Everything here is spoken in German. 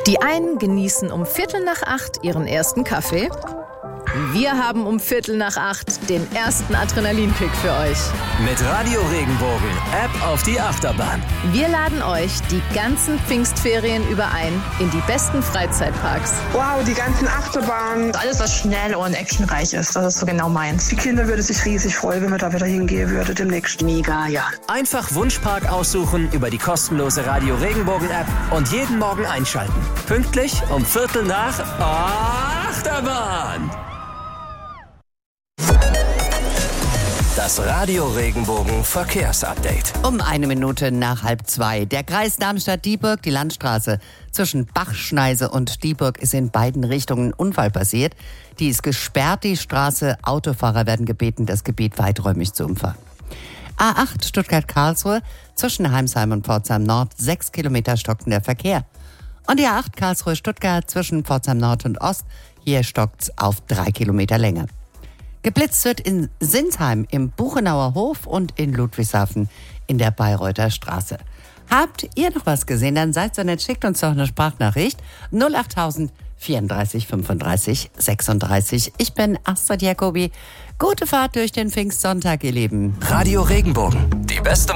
Die einen genießen um 7:45 ihren ersten Kaffee. Wir haben um 7:45 den ersten Adrenalinkick für euch. Mit Radio Regenbogen, App auf die Achterbahn. Wir laden euch die ganzen Pfingstferien über ein in die besten Freizeitparks. Wow, die ganzen Achterbahnen. Alles, was schnell und actionreich ist, das ist so genau meins. Die Kinder würden sich riesig freuen, wenn wir da wieder hingehen würden demnächst. Mega, ja. Einfach Wunschpark aussuchen über die kostenlose Radio Regenbogen App und jeden Morgen einschalten. Pünktlich um 7:45 Achterbahn. Das Radio Regenbogen Verkehrsupdate. Um 1 Minute nach 1:30. Der Kreis Darmstadt-Dieburg, die Landstraße zwischen Bachschneise und Dieburg ist in beiden Richtungen ein Unfall passiert. Die ist gesperrt, die Straße. Autofahrer werden gebeten, das Gebiet weiträumig zu umfahren. A8 Stuttgart-Karlsruhe zwischen Heimsheim und Pforzheim Nord, 6 Kilometer stockender Verkehr. Und die A8 Karlsruhe-Stuttgart zwischen Pforzheim Nord und Ost, hier stockt's auf 3 Kilometer Länge. Geblitzt wird in Sinsheim im Buchenauer Hof und in Ludwigshafen in der Bayreuther Straße. Habt ihr noch was gesehen? Dann seid so nett, schickt uns doch eine Sprachnachricht. 08000 34 35 36. Ich bin Astrid Jacobi. Gute Fahrt durch den Pfingstsonntag, ihr Lieben. Radio Regenbogen, die beste